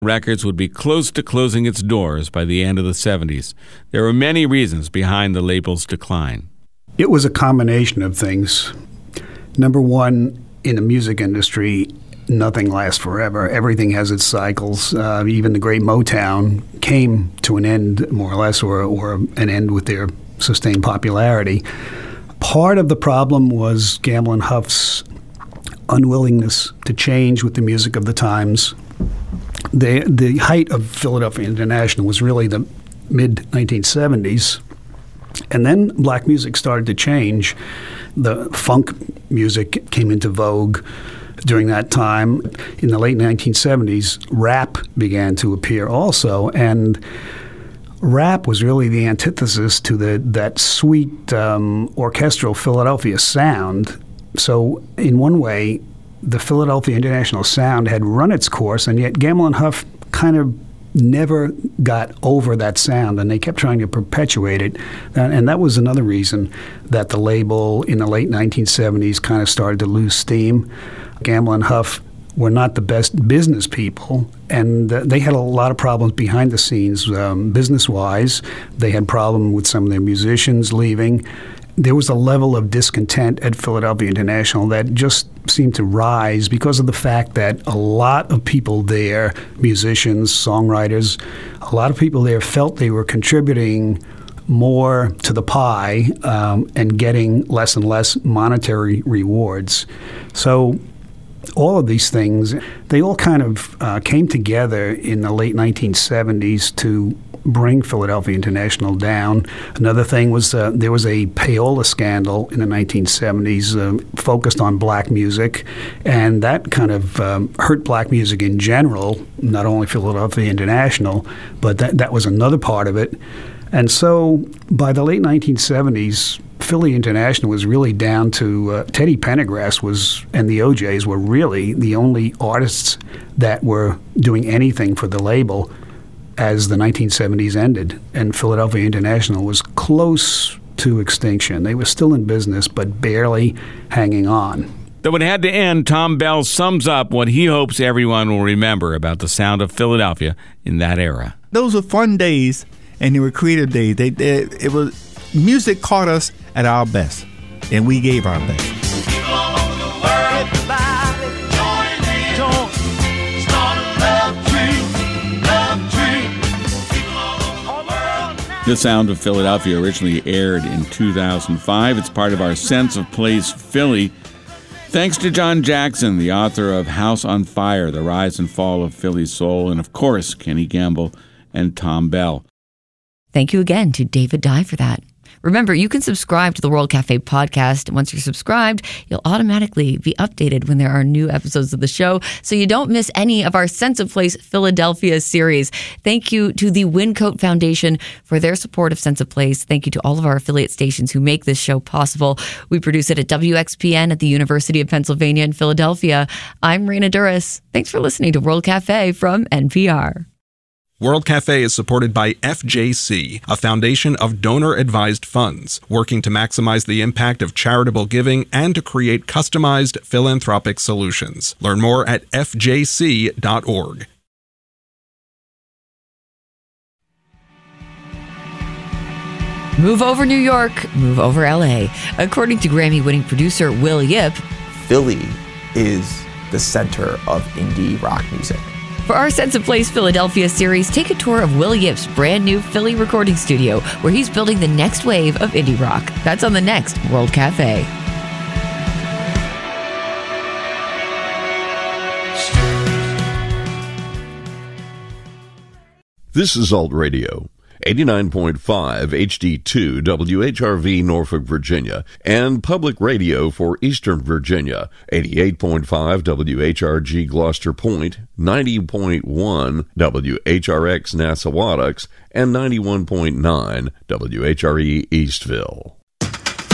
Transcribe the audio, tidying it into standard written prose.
Records would be close to closing its doors by the end of the 70s. There were many reasons behind the label's decline. It was a combination of things. Number one, in the music industry, nothing lasts forever. Everything has its cycles. Even the great Motown came to an end, more or less, or an end with their sustained popularity. Part of the problem was Gamble and Huff's unwillingness to change with the music of the times. The height of Philadelphia International was really the mid-1970s. And then black music started to change. The funk music came into vogue during that time. In the late 1970s, rap began to appear also. And rap was really the antithesis to that sweet orchestral Philadelphia sound. So in one way, the Philadelphia International sound had run its course, and yet Gamble and Huff kind of never got over that sound, and they kept trying to perpetuate it. And that was another reason that the label in the late 1970s kind of started to lose steam. Gamble and Huff were not the best business people, and they had a lot of problems behind the scenes business-wise. They had problems with some of their musicians leaving. There was a level of discontent at Philadelphia International that just seemed to rise because of the fact that a lot of people there, musicians, songwriters, a lot of people there felt they were contributing more to the pie and getting less and less monetary rewards. So all of these things, they all kind of came together in the late 1970s to bring Philadelphia International down. Another thing was there was a payola scandal in the 1970s focused on black music, and that kind of hurt black music in general, not only Philadelphia International, but that was another part of it. And so by the late 1970s, Philly International was really down to Teddy Pendergrass and the OJs were really the only artists that were doing anything for the label as the 1970s ended, and Philadelphia International was close to extinction. They were still in business, but barely hanging on. Though it had to end, Thom Bell sums up what he hopes everyone will remember about the sound of Philadelphia in that era. Those were fun days, and they were creative days. It was music caught us at our best, and we gave our best. The Sound of Philadelphia originally aired in 2005. It's part of our Sense of Place Philly. Thanks to John Jackson, the author of House on Fire, The Rise and Fall of Philly's Soul, and of course, Kenny Gamble and Thom Bell. Thank you again to David Dye for that. Remember, you can subscribe to the World Cafe podcast. Once you're subscribed, you'll automatically be updated when there are new episodes of the show, so you don't miss any of our Sense of Place Philadelphia series. Thank you to the Wincoat Foundation for their support of Sense of Place. Thank you to all of our affiliate stations who make this show possible. We produce it at WXPN at the University of Pennsylvania in Philadelphia. I'm Raina Duras. Thanks for listening to World Cafe from NPR. World Cafe is supported by FJC, a foundation of donor-advised funds, working to maximize the impact of charitable giving and to create customized philanthropic solutions. Learn more at fjc.org. Move over New York, move over LA. According to Grammy-winning producer Will Yip, Philly is the center of indie rock music. For our Sense of Place Philadelphia series, take a tour of Will Yip's brand new Philly recording studio, where he's building the next wave of indie rock. That's on the next World Cafe. This is Alt Radio, 89.5 HD2 WHRV Norfolk, Virginia, and Public Radio for Eastern Virginia, 88.5 WHRG Gloucester Point, 90.1 WHRX Nassawadox, and 91.9 WHRE Eastville.